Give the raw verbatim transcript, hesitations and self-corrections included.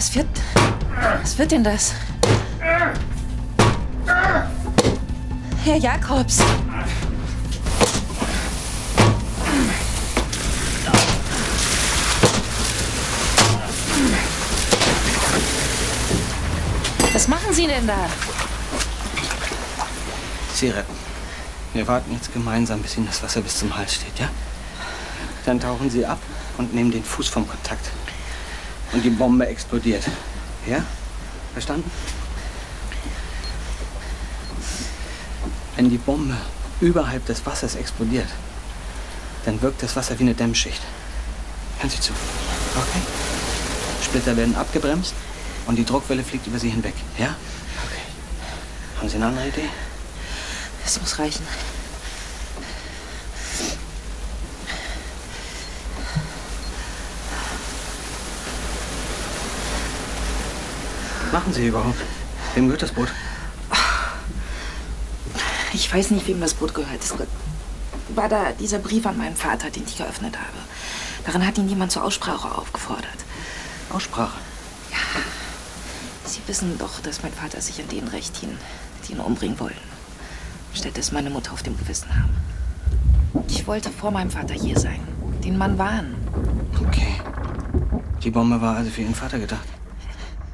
Was wird... Was wird denn das? Herr Jakobs! Was machen Sie denn da? Sie retten. Wir warten jetzt gemeinsam, bis Ihnen das Wasser bis zum Hals steht, ja? Dann tauchen Sie ab und nehmen den Fuß vom Kontakt. Und die Bombe explodiert. Ja? Verstanden? Wenn die Bombe überhalb des Wassers explodiert, dann wirkt das Wasser wie eine Dämmschicht. Hören Sie zu. Okay? Splitter werden abgebremst und die Druckwelle fliegt über Sie hinweg. Ja? Okay. Haben Sie eine andere Idee? Es muss reichen. Was machen Sie überhaupt? Wem gehört das Boot? Ich weiß nicht, wem das Boot gehört. Es war da dieser Brief an meinen Vater, den ich geöffnet habe. Darin hat ihn jemand zur Aussprache aufgefordert. Aussprache? Ja. Sie wissen doch, dass mein Vater sich an denen recht hielt, die ihn umbringen wollten. Stattdessen meine Mutter auf dem Gewissen haben. Ich wollte vor meinem Vater hier sein. Den Mann warnen. Okay. Die Bombe war also für Ihren Vater gedacht?